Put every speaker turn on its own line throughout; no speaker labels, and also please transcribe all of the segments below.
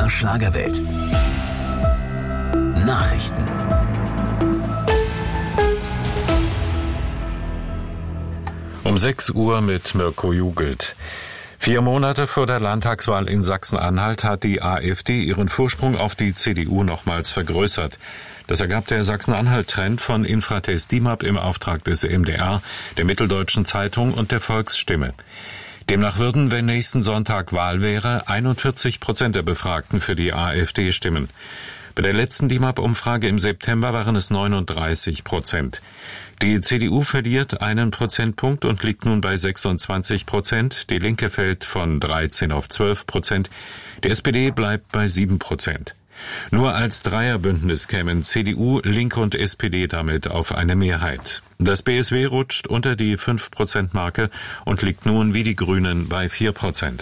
MDR Schlagerwelt. Nachrichten.
Um 6 Uhr mit Mirko Jugelt. 4 Monate vor der Landtagswahl in Sachsen-Anhalt hat die AfD ihren Vorsprung auf die CDU nochmals vergrößert. Das ergab der Sachsen-Anhalt-Trend von Infratest DIMAP im Auftrag des MDR, der Mitteldeutschen Zeitung und der Volksstimme. Demnach würden, wenn nächsten Sonntag Wahl wäre, 41% der Befragten für die AfD stimmen. Bei der letzten DIMAP-Umfrage im September waren es 39%. Die CDU verliert 1 Prozentpunkt und liegt nun bei 26%. Die Linke fällt von 13 auf 12%. Die SPD bleibt bei 7%. Nur als Dreierbündnis kämen CDU, Linke und SPD damit auf eine Mehrheit. Das BSW rutscht unter die 5%-Marke und liegt nun wie die Grünen bei 4%.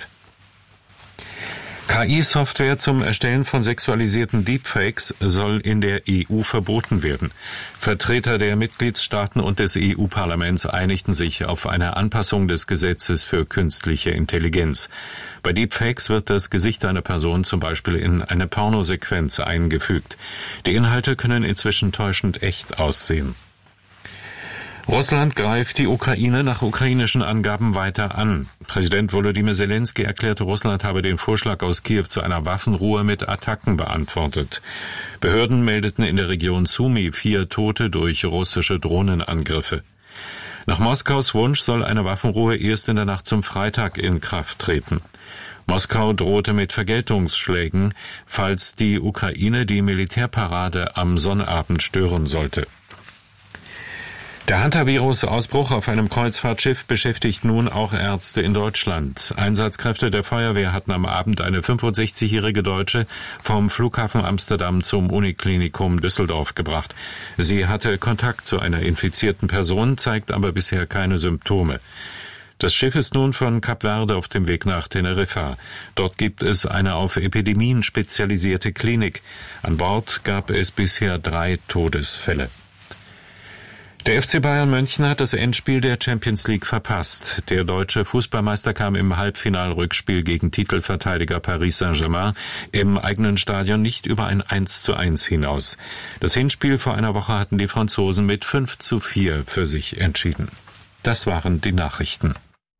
KI-Software zum Erstellen von sexualisierten Deepfakes soll in der EU verboten werden. Vertreter der Mitgliedstaaten und des EU-Parlaments einigten sich auf eine Anpassung des Gesetzes für künstliche Intelligenz. Bei Deepfakes wird das Gesicht einer Person zum Beispiel in eine Pornosequenz eingefügt. Die Inhalte können inzwischen täuschend echt aussehen. Russland greift die Ukraine nach ukrainischen Angaben weiter an. Präsident Volodymyr Zelensky erklärte, Russland habe den Vorschlag aus Kiew zu einer Waffenruhe mit Attacken beantwortet. Behörden meldeten in der Region Sumy 4 Tote durch russische Drohnenangriffe. Nach Moskaus Wunsch soll eine Waffenruhe erst in der Nacht zum Freitag in Kraft treten. Moskau drohte mit Vergeltungsschlägen, falls die Ukraine die Militärparade am Sonnabend stören sollte. Der Hantavirus-Ausbruch auf einem Kreuzfahrtschiff beschäftigt nun auch Ärzte in Deutschland. Einsatzkräfte der Feuerwehr hatten am Abend eine 65-jährige Deutsche vom Flughafen Amsterdam zum Uniklinikum Düsseldorf gebracht. Sie hatte Kontakt zu einer infizierten Person, zeigt aber bisher keine Symptome. Das Schiff ist nun von Kap Verde auf dem Weg nach Teneriffa. Dort gibt es eine auf Epidemien spezialisierte Klinik. An Bord gab es bisher 3 Todesfälle. Der FC Bayern München hat das Endspiel der Champions League verpasst. Der deutsche Fußballmeister kam im Halbfinalrückspiel gegen Titelverteidiger Paris Saint-Germain im eigenen Stadion nicht über ein 1:1 hinaus. Das Hinspiel vor einer Woche hatten die Franzosen mit 5:4 für sich entschieden. Das waren die Nachrichten.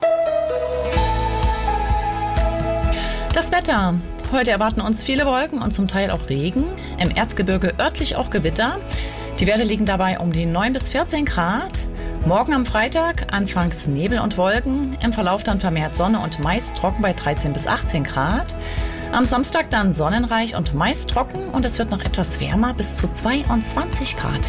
Das Wetter. Heute erwarten uns viele Wolken und zum Teil auch Regen. Im Erzgebirge örtlich auch Gewitter. Die Werte liegen dabei um die 9 bis 14 Grad. Morgen am Freitag anfangs Nebel und Wolken, im Verlauf dann vermehrt Sonne und meist trocken bei 13 bis 18 Grad. Am Samstag dann sonnenreich und meist trocken und es wird noch etwas wärmer bis zu 22 Grad.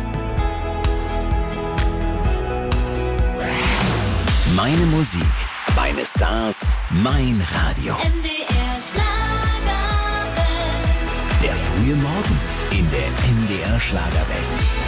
Meine Musik, meine Stars, mein Radio.
MDR Schlagerwelt.
Der frühe Morgen in der MDR Schlagerwelt.